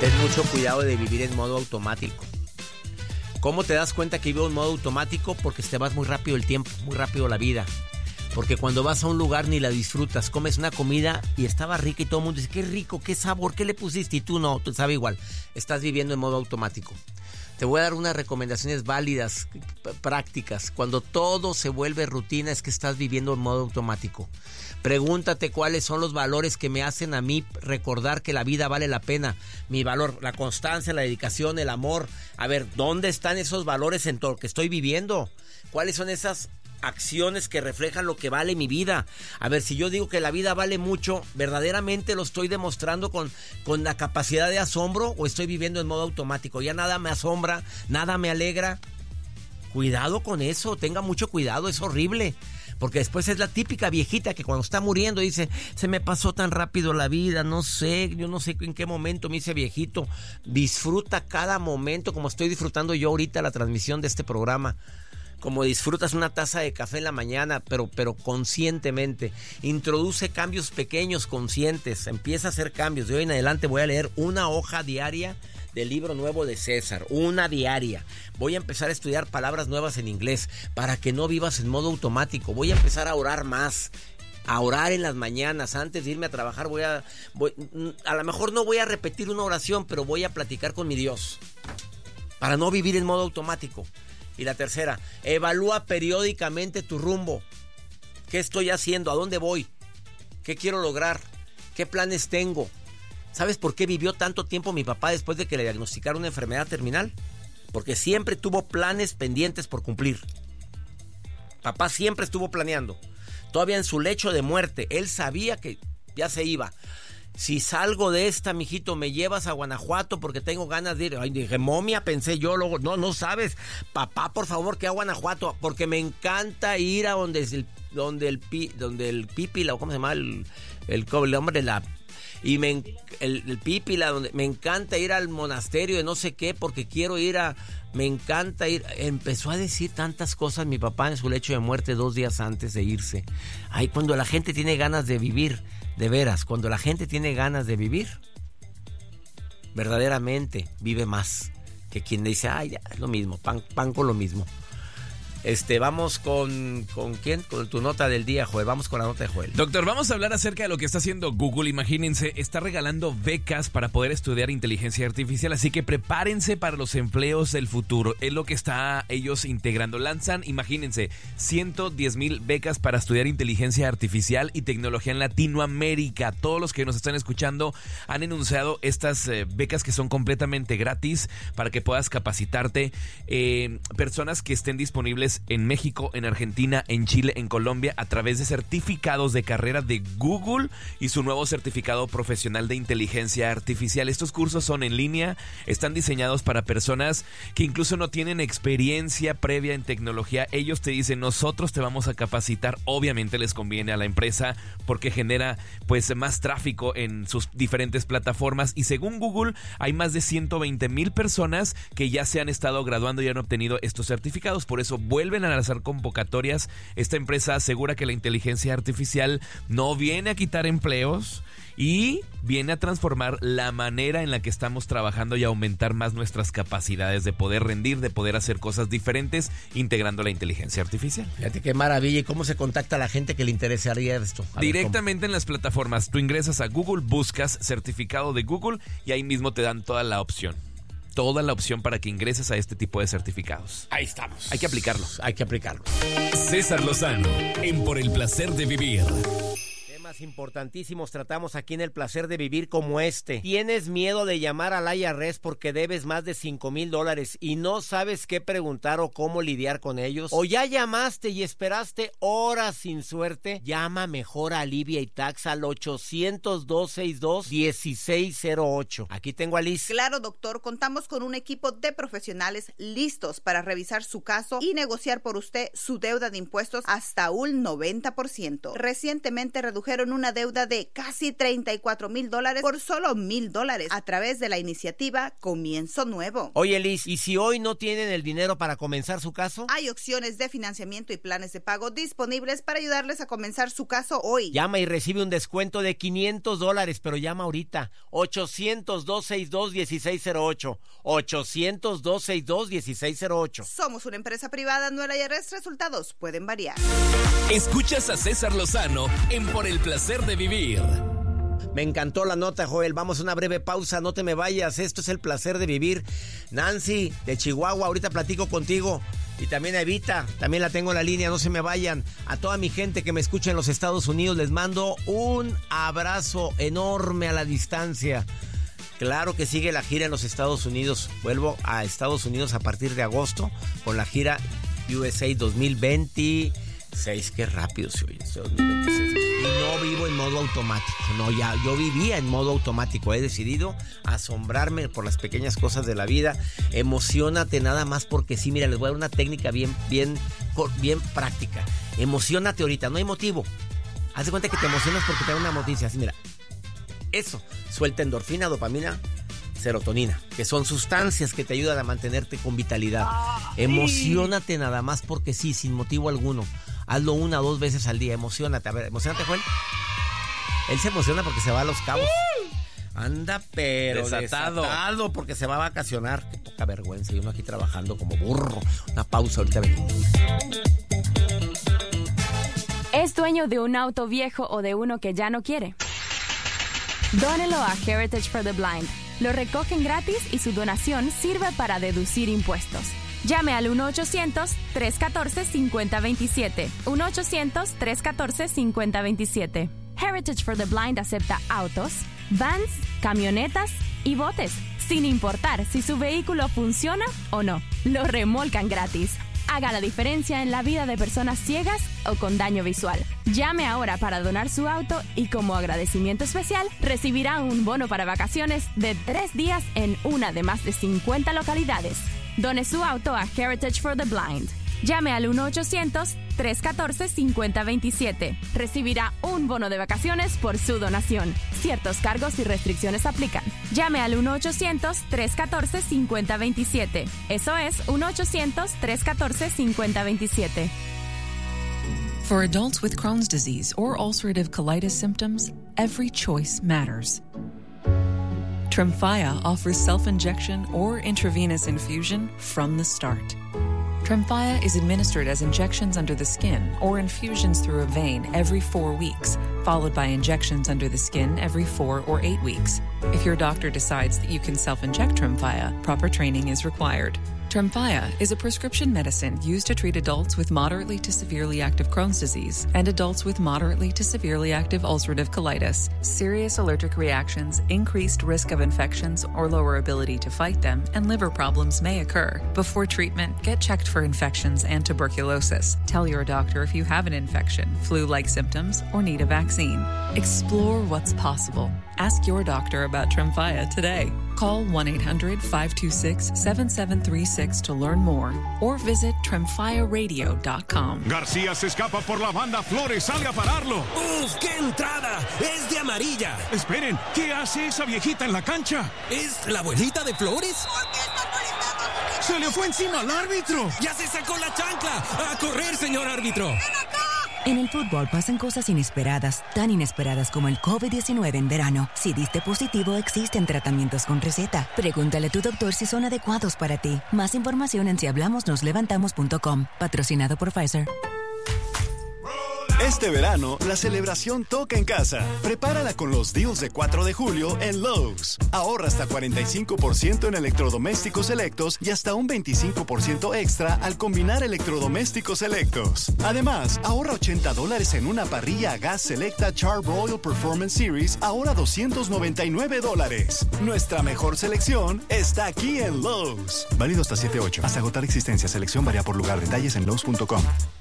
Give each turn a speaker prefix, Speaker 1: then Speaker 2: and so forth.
Speaker 1: Ten mucho cuidado de vivir en modo automático. ¿Cómo te das cuenta que vivo en modo automático? Porque te vas muy rápido el tiempo, muy rápido la vida. Porque cuando vas a un lugar ni la disfrutas. Comes una comida y estaba rica y todo el mundo dice, qué rico, qué sabor, ¿qué le pusiste? Y tú no, tú sabes igual. Estás viviendo en modo automático. Te voy a dar unas recomendaciones válidas, prácticas. Cuando todo se vuelve rutina es que estás viviendo en modo automático. Pregúntate cuáles son los valores que me hacen a mí recordar que la vida vale la pena. Mi valor, la constancia, la dedicación, el amor. A ver, ¿dónde están esos valores en todo lo que estoy viviendo? ¿Cuáles son esas acciones que reflejan lo que vale mi vida? A ver, si yo digo que la vida vale mucho, ¿verdaderamente lo estoy demostrando con la capacidad de asombro o estoy viviendo en modo automático? Ya nada me asombra, nada me alegra. Cuidado con eso, tenga mucho cuidado, es horrible. Porque después es la típica viejita que cuando está muriendo dice, se me pasó tan rápido la vida, no sé, yo no sé en qué momento me hice viejito. Disfruta cada momento como estoy disfrutando yo ahorita la transmisión de este programa. Como disfrutas una taza de café en la mañana, pero conscientemente. Introduce cambios pequeños, conscientes. Empieza a hacer cambios. De hoy en adelante voy a leer una hoja diaria del libro nuevo de César. Una diaria. Voy a empezar a estudiar palabras nuevas en inglés para que no vivas en modo automático. Voy a empezar a orar más. A orar en las mañanas. Antes de irme a trabajar a lo mejor no voy a repetir una oración, pero voy a platicar con mi Dios. Para no vivir en modo automático. Y la tercera, evalúa periódicamente tu rumbo. ¿Qué estoy haciendo? ¿A dónde voy? ¿Qué quiero lograr? ¿Qué planes tengo? ¿Sabes por qué vivió tanto tiempo mi papá después de que le diagnosticaron una enfermedad terminal? Porque siempre tuvo planes pendientes por cumplir. Papá siempre estuvo planeando. Todavía en su lecho de muerte, él sabía que ya se iba. Si salgo de esta, mijito, me llevas a Guanajuato porque tengo ganas de ir. Ay, dije, momia, pensé yo, luego, no sabes. Papá, por favor, que a Guanajuato, porque me encanta ir a donde el Pípila, o cómo se llama, el hombre de la... Y el Pípila, donde me encanta ir al monasterio de no sé qué, porque quiero ir me encanta ir. Empezó a decir tantas cosas mi papá en su lecho de muerte 2 días antes de irse. Ay, cuando la gente tiene ganas de vivir, de veras, cuando la gente tiene ganas de vivir, verdaderamente vive más que quien dice, ay, ya, es lo mismo, pan con lo mismo. Vamos con ¿quién? Con tu nota del día, Joel. Vamos con la nota de Joel.
Speaker 2: Doctor, vamos a hablar acerca de lo que está haciendo Google. Imagínense, está regalando becas para poder estudiar inteligencia artificial, así que prepárense para los empleos del futuro. Es lo que está ellos integrando. Lanzan, imagínense, 110,000 becas para estudiar inteligencia artificial y tecnología en Latinoamérica. Todos los que nos están escuchando han enunciado estas becas que son completamente gratis para que puedas capacitarte. Personas que estén disponibles en México, en Argentina, en Chile, en Colombia, a través de certificados de carrera de Google y su nuevo certificado profesional de inteligencia artificial. Estos cursos son en línea, están diseñados para personas que incluso no tienen experiencia previa en tecnología. Ellos te dicen, nosotros te vamos a capacitar. Obviamente les conviene a la empresa porque genera pues más tráfico en sus diferentes plataformas, y según Google hay más de 120,000 personas que ya se han estado graduando y han obtenido estos certificados. Por eso vuelven a lanzar convocatorias. Esta empresa asegura que la inteligencia artificial no viene a quitar empleos y viene a transformar la manera en la que estamos trabajando y aumentar más nuestras capacidades de poder rendir, de poder hacer cosas diferentes, integrando la inteligencia artificial.
Speaker 1: Fíjate qué maravilla. ¿Y cómo se contacta a la gente que le interesaría esto?
Speaker 2: Directamente en las plataformas. Tú ingresas a Google, buscas certificado de Google y ahí mismo te dan toda la opción. Toda la opción para que ingreses a este tipo de certificados.
Speaker 1: Ahí estamos.
Speaker 2: Hay que aplicarlo.
Speaker 1: Hay que aplicarlo.
Speaker 3: César Lozano, en Por el Placer de Vivir.
Speaker 1: Temas importantísimos tratamos aquí en El Placer de Vivir como este. ¿Tienes miedo de llamar al IRS porque debes más de $5,000 y no sabes qué preguntar o cómo lidiar con ellos? ¿O ya llamaste y esperaste horas sin suerte? Llama mejor a Alivia y Tax al 800-262-1608. Aquí tengo a Liz.
Speaker 4: Claro, doctor, contamos con un equipo de profesionales listos para revisar su caso y negociar por usted su deuda de impuestos hasta un 90%. Recientemente redujeron pagaron una deuda de casi $34,000 por solo $1,000 a través de la iniciativa Comienzo Nuevo.
Speaker 1: Oye, Liz, ¿y si hoy no tienen el dinero para comenzar su caso?
Speaker 4: Hay opciones de financiamiento y planes de pago disponibles para ayudarles a comenzar su caso hoy.
Speaker 1: Llama y recibe un descuento de $500, pero llama ahorita. 800-262-1608. 800-262-1608.
Speaker 4: Somos una empresa privada, no el IRS. Resultados pueden variar.
Speaker 3: Escuchas a César Lozano en Por el Placer de Vivir.
Speaker 1: Me encantó la nota, Joel. Vamos a una breve pausa, no te me vayas. Esto es El Placer de Vivir. Nancy, de Chihuahua, ahorita platico contigo. Y también a Evita, también la tengo en la línea, no se me vayan. A toda mi gente que me escucha en los Estados Unidos, les mando un abrazo enorme a la distancia. Claro que sigue la gira en los Estados Unidos. Vuelvo a Estados Unidos a partir de agosto con la gira USA 2026. Qué rápido se oye, 2026. Y no vivo en modo automático. No, ya, yo vivía en modo automático. He decidido asombrarme por las pequeñas cosas de la vida. Emociónate nada más porque sí. Mira, les voy a dar una técnica bien práctica. Emociónate ahorita, no hay motivo. Haz de cuenta que te emocionas porque te da una noticia. Así, mira. Eso, suelta endorfina, dopamina, serotonina, que son sustancias que te ayudan a mantenerte con vitalidad. Emociónate nada más porque sí, sin motivo alguno. Hazlo 1 o 2 veces al día, emociónate. A ver, emocionate, Joel. Él se emociona porque se va a Los Cabos. Anda, pero desatado porque se va a vacacionar. Qué poca vergüenza, y uno aquí trabajando como burro. Una pausa, ahorita venimos.
Speaker 5: ¿Es dueño de un auto viejo o de uno que ya no quiere? Dónelo a Heritage for the Blind. Lo recogen gratis y su donación sirve para deducir impuestos. Llame al 1-800-314-5027. 1-800-314-5027. Heritage for the Blind acepta autos, vans, camionetas y botes, sin importar si su vehículo funciona o no. Lo remolcan gratis. Haga la diferencia en la vida de personas ciegas o con daño visual. Llame ahora para donar su auto y como agradecimiento especial recibirá un bono para vacaciones de 3 días en una de más de 50 localidades. Done su auto a Heritage for the Blind. Llame al 1-800-314-5027. Recibirá un bono de vacaciones por su donación. Ciertos cargos y restricciones aplican. Llame al 1-800-314-5027. Eso es 1-800-314-5027.
Speaker 6: For adults with Crohn's disease or ulcerative colitis symptoms, every choice matters. Tremfya offers self-injection or intravenous infusion from the start. Tremfya is administered as injections under the skin or infusions through a vein every 4 weeks, followed by injections under the skin every 4 or 8 weeks. If your doctor decides that you can self-inject Tremfya, proper training is required. Tremfya is a prescription medicine used to treat adults with moderately to severely active Crohn's disease and adults with moderately to severely active ulcerative colitis. Serious allergic reactions, increased risk of infections or lower ability to fight them, and liver problems may occur. Before treatment, get checked for infections and tuberculosis. Tell your doctor if you have an infection, flu-like symptoms, or need a vaccine. Explore what's possible. Ask your doctor about Tremfya today. Call 1-800-526-7736 to learn more or visit tremfyaradio.com.
Speaker 7: García se escapa por la banda, Flores sale a pararlo.
Speaker 8: ¡Uf, qué entrada! ¡Es de amarilla!
Speaker 7: Esperen, ¿qué hace esa viejita en la cancha?
Speaker 8: ¿Es la abuelita de Flores?
Speaker 7: ¿Por qué está molestando? ¡Se le fue encima al árbitro!
Speaker 8: ¡Ya se sacó la chancla! ¡A correr, señor árbitro!
Speaker 7: ¡Ven acá!
Speaker 9: En el fútbol pasan cosas inesperadas, tan inesperadas como el COVID-19 en verano. Si diste positivo, existen tratamientos con receta. Pregúntale a tu doctor si son adecuados para ti. Más información en sihablamosnoslevantamos.com. Patrocinado por Pfizer.
Speaker 10: Este verano, la celebración toca en casa. Prepárala con los deals de 4 de julio en Lowe's. Ahorra hasta 45% en electrodomésticos selectos y hasta un 25% extra al combinar electrodomésticos selectos. Además, ahorra $80 en una parrilla a gas selecta Char-Broil Performance Series, ahora $299. Nuestra mejor selección está aquí en Lowe's. Válido hasta 7/8. Hasta agotar existencia. Selección varía por lugar. Detalles en Lowe's.com.